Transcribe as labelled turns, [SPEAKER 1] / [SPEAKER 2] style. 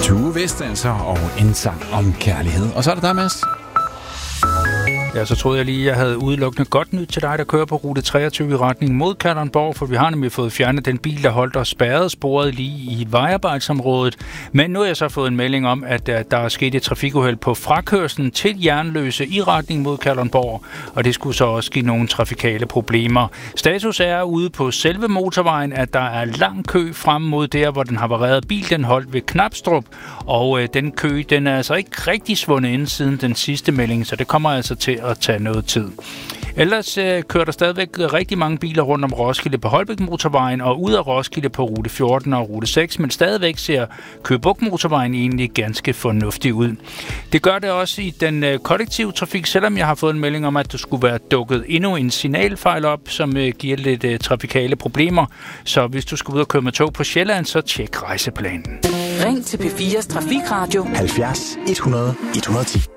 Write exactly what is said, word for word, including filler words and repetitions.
[SPEAKER 1] Tue Vest altså, og en sang om kærlighed. Og så er det der, Mads.
[SPEAKER 2] Ja, så troede jeg lige, at jeg havde udelukkende godt nyt til dig, der kører på rute treogtyve i retning mod Kalundborg, for vi har nemlig fået fjernet den bil, der holdt og spærrede sporet lige i vejarbejdsområdet. Men nu har jeg så fået en melding om, at der er sket et trafikuheld på frakørslen til Jernløse i retning mod Kalundborg, og det skulle så også give nogle trafikale problemer. Status er ude på selve motorvejen, at der er lang kø frem mod der, hvor den havarerede bil, den holdt ved Knapstrup, og øh, den kø, den er altså ikke rigtig svundet ind siden den sidste melding, så det kommer altså til at tage noget tid. Ellers øh, kører der stadigvæk rigtig mange biler rundt om Roskilde på Holbæk motorvejen og ud af Roskilde på rute fjorten og rute seks, men stadigvæk ser Køge Bugt motorvejen egentlig ganske fornuftig ud. Det gør det også i den øh, kollektive trafik, selvom jeg har fået en melding om, at der skulle være dukket endnu en signalfejl op, som øh, giver lidt øh, trafikale problemer. Så hvis du skal ud og køre med tog på Sjælland, så tjek rejseplanen.
[SPEAKER 3] Ring til P fires Trafikradio
[SPEAKER 4] halvfjerds et hundrede et hundrede og ti.